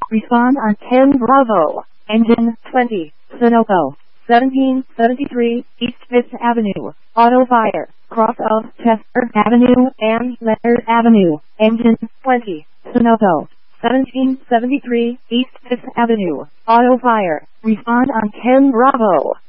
Respond on 10 Bravo. Engine 20. Sunoco. 1773 East 5th Avenue. Auto fire. Cross of Chester Avenue and Leonard Avenue. Engine 20. Sunoco. 1773 East 5th Avenue. Auto fire. Respond on 10 Bravo.